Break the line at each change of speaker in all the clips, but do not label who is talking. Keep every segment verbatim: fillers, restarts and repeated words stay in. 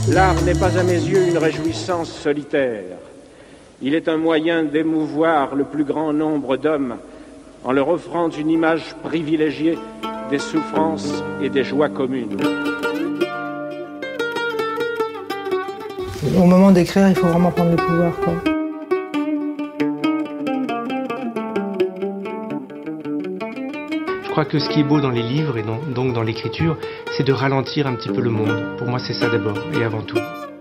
L'art n'est pas à mes yeux une réjouissance solitaire. Il est un moyen d'émouvoir le plus grand nombre d'hommes en leur offrant une image privilégiée des souffrances et des joies communes.
Au moment d'écrire, il faut vraiment prendre le pouvoir, quoi.
Je crois que ce qui est beau dans les livres et dans, donc dans l'écriture, c'est de ralentir un petit peu le monde. Pour moi, c'est ça d'abord et avant tout.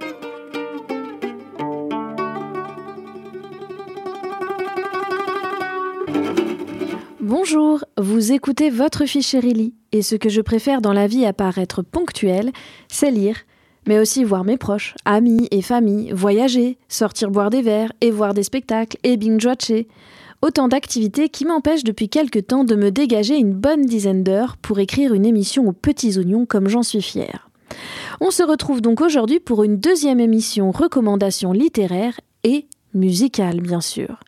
Bonjour, vous écoutez votre fichier Rilly. Et ce que je préfère dans la vie à part être ponctuel, c'est lire, mais aussi voir mes proches, amis et famille, voyager, sortir boire des verres et voir des spectacles et binge-watcher. Autant d'activités qui m'empêchent depuis quelque temps de me dégager une bonne dizaine d'heures pour écrire une émission aux petits oignons comme j'en suis fière. On se retrouve donc aujourd'hui pour une deuxième émission recommandations littéraires et musicales bien sûr.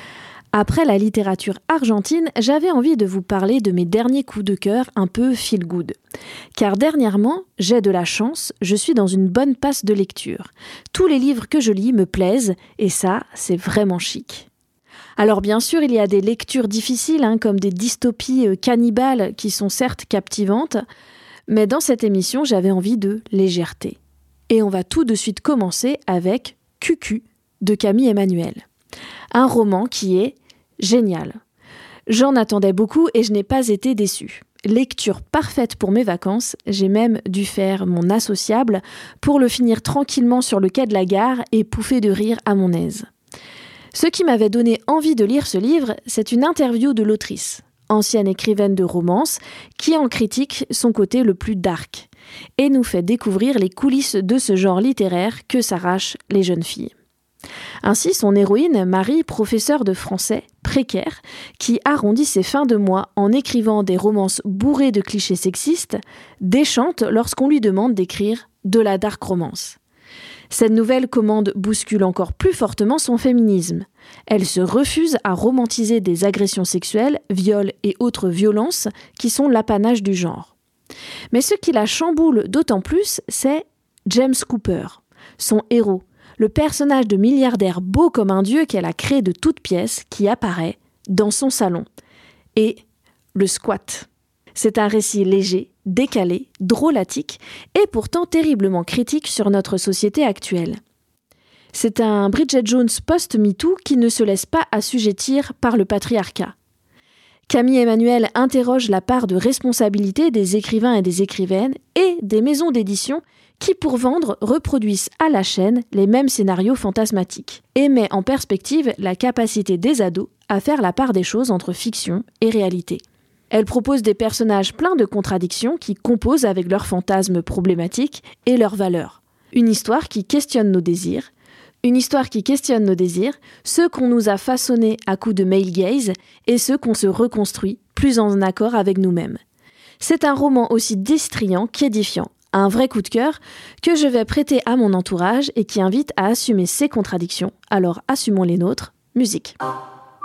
Après la littérature argentine, j'avais envie de vous parler de mes derniers coups de cœur un peu feel good. Car dernièrement, j'ai de la chance, je suis dans une bonne passe de lecture. Tous les livres que je lis me plaisent et ça, c'est vraiment chic. Alors bien sûr, il y a des lectures difficiles, hein, comme des dystopies euh, cannibales qui sont certes captivantes, mais dans cette émission, j'avais envie de légèreté. Et on va tout de suite commencer avec Cucu de Camille Emmanuel. Un roman qui est génial. J'en attendais beaucoup et je n'ai pas été déçue. Lecture parfaite pour mes vacances, j'ai même dû faire mon associable pour le finir tranquillement sur le quai de la gare et pouffer de rire à mon aise. Ce qui m'avait donné envie de lire ce livre, c'est une interview de l'autrice, ancienne écrivaine de romance, qui en critique son côté le plus dark, et nous fait découvrir les coulisses de ce genre littéraire que s'arrachent les jeunes filles. Ainsi, son héroïne, Marie, professeure de français, précaire, qui arrondit ses fins de mois en écrivant des romances bourrées de clichés sexistes, déchante lorsqu'on lui demande d'écrire de la dark romance. Cette nouvelle commande bouscule encore plus fortement son féminisme. Elle se refuse à romantiser des agressions sexuelles, viols et autres violences qui sont l'apanage du genre. Mais ce qui la chamboule d'autant plus, c'est James Cooper, son héros, le personnage de milliardaire beau comme un dieu qu'elle a créé de toutes pièces qui apparaît dans son salon. Et le squat. C'est un récit léger, décalé, drôlatique et pourtant terriblement critique sur notre société actuelle. C'est un Bridget Jones post-MeToo qui ne se laisse pas assujettir par le patriarcat. Camille Emmanuel interroge la part de responsabilité des écrivains et des écrivaines et des maisons d'édition qui, pour vendre, reproduisent à la chaîne les mêmes scénarios fantasmatiques et met en perspective la capacité des ados à faire la part des choses entre fiction et réalité. Elle propose des personnages pleins de contradictions qui composent avec leurs fantasmes problématiques et leurs valeurs. Une histoire qui questionne nos désirs, une histoire qui questionne nos désirs, ceux qu'on nous a façonnés à coups de male gaze et ceux qu'on se reconstruit plus en accord avec nous-mêmes. C'est un roman aussi distrayant qu'édifiant, un vrai coup de cœur que je vais prêter à mon entourage et qui invite à assumer ses contradictions. Alors assumons les nôtres. Musique.